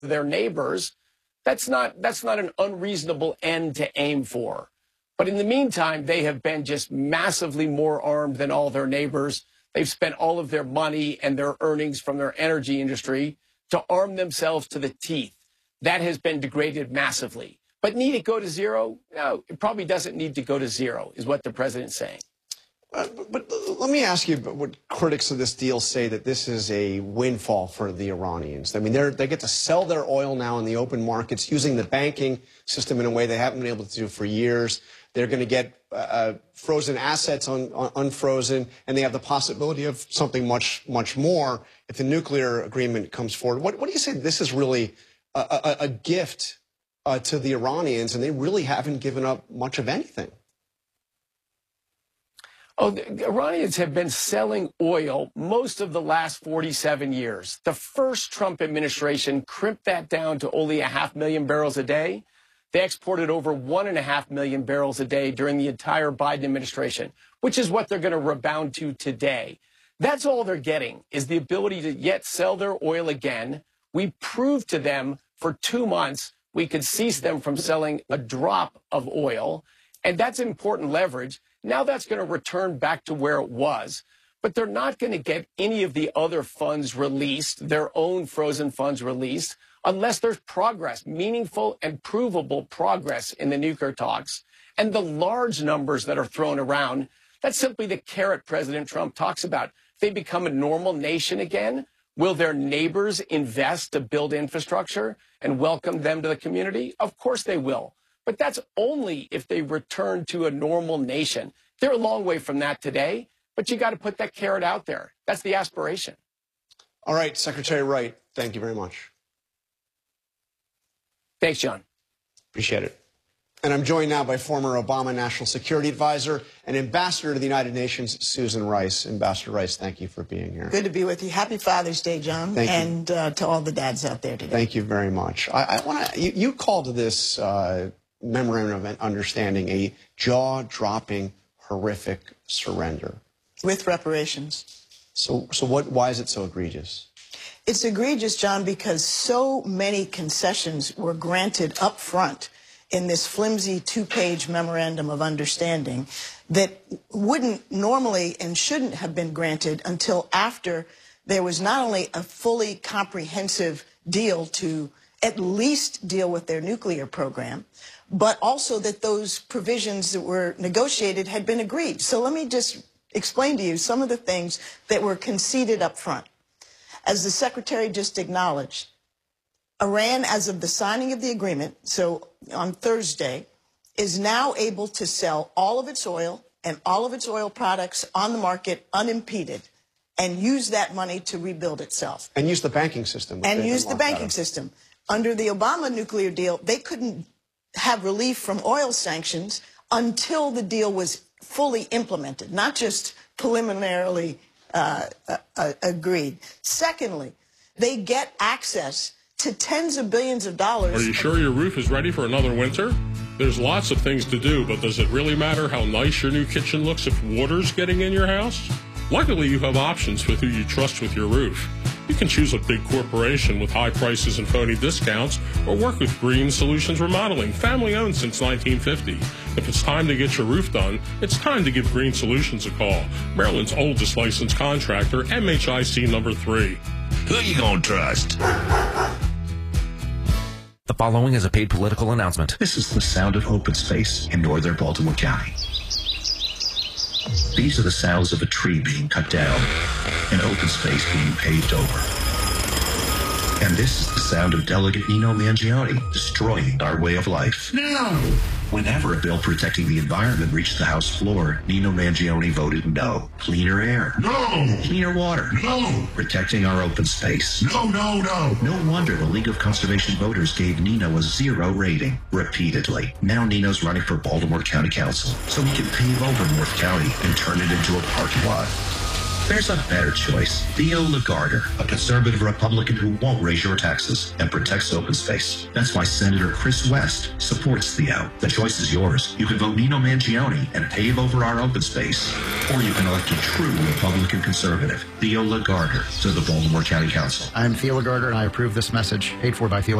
their neighbors, that's not an unreasonable end to aim for. But in the meantime, they have been just massively more armed than all their neighbors. They've spent all of their money and their earnings from their energy industry to arm themselves to the teeth. That has been degraded massively. But need it go to zero? No, it probably doesn't need to go to zero, is what the president's saying. But let me ask you what critics of this deal say, that this is a windfall for the Iranians. I mean, they get to sell their oil now in the open markets using the banking system in a way they haven't been able to do for years. They're going to get frozen assets unfrozen, and they have the possibility of something much more if the nuclear agreement comes forward. What do you say? This is really a gift to the Iranians, and they really haven't given up much of anything. Oh, the Iranians have been selling oil most of the last 47 years. The first Trump administration crimped that down to only 500,000 barrels a day. They exported over 1.5 million barrels a day during the entire Biden administration, which is what they're going to rebound to today. That's all they're getting, is the ability to yet sell their oil again. We proved to them for 2 months we could cease them from selling a drop of oil, and that's important leverage. Now that's going to return back to where it was, but they're not going to get any of the other funds released, their own frozen funds released, unless there's progress, meaningful and provable progress in the nuclear talks. And the large numbers that are thrown around, that's simply the carrot President Trump talks about. If they become a normal nation again, will their neighbors invest to build infrastructure and welcome them to the community? Of course they will. But that's only if they return to a normal nation. They're a long way from that today, but you got to put that carrot out there. That's the aspiration. All right, Secretary Wright, thank you very much. Thanks, John. Appreciate it. And I'm joined now by former Obama National Security Advisor and Ambassador to the United Nations, Susan Rice. Ambassador Rice, thank you for being here. Good to be with you. Happy Father's Day, John, and to all the dads out there today. Thank you very much. I want to. You called this memorandum of understanding a jaw-dropping, horrific surrender with reparations. So why is it so egregious? It's egregious, John, because so many concessions were granted up front in this flimsy 2-page memorandum of understanding that wouldn't normally and shouldn't have been granted until after there was not only a fully comprehensive deal to at least deal with their nuclear program, but also that those provisions that were negotiated had been agreed. So let me just explain to you some of the things that were conceded up front. As the Secretary just acknowledged, Iran, as of the signing of the agreement, so on Thursday, is now able to sell all of its oil and all of its oil products on the market unimpeded and use that money to rebuild itself. And use the banking system. And use the banking system. Under the Obama nuclear deal, they couldn't have relief from oil sanctions until the deal was fully implemented, not just preliminarily agreed. Secondly, they get access to tens of billions of dollars. Are you sure your roof is ready for another winter? There's lots of things to do, but does it really matter how nice your new kitchen looks if water's getting in your house? Luckily, you have options with who you trust with your roof. You can choose a big corporation with high prices and phony discounts, or work with Green Solutions Remodeling, family-owned since 1950. If it's time to get your roof done, it's time to give Green Solutions a call. Maryland's oldest licensed contractor, MHIC number 3. Who you gonna trust? The following is a paid political announcement. This is the sound of open space in northern Baltimore County. These are the sounds of a tree being cut down, an open space being paved over. And this is the sound of Delegate Nino Mangione destroying our way of life. No! Whenever a bill protecting the environment reached the House floor, Nino Mangione voted no. Cleaner air. No! Cleaner water. No! Protecting our open space. No, no, no! No wonder the League of Conservation Voters gave Nino a 0 rating, repeatedly. Now Nino's running for Baltimore County Council, so he can pave over North County and turn it into a parking lot. There's a better choice. Theo Lagarder, a conservative Republican who won't raise your taxes and protects open space. That's why Senator Chris West supports Theo. The choice is yours. You can vote Nino Mangione and pave over our open space. Or you can elect a true Republican conservative, Theo Lagarder, to the Baltimore County Council. I'm Theo Lagarder, and I approve this message, paid for by Theo